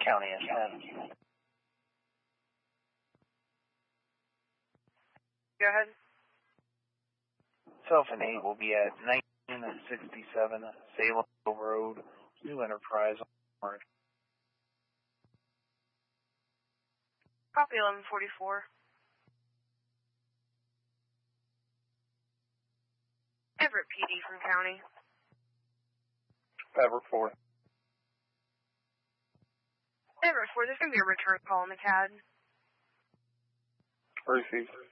County S10. Go ahead. Self and 8 will be at 1967 Salem Road, New Enterprise. Copy 1144. Everett PD from County. Everett 4. Everett 4, there's going to be a return call on the CAD. Received.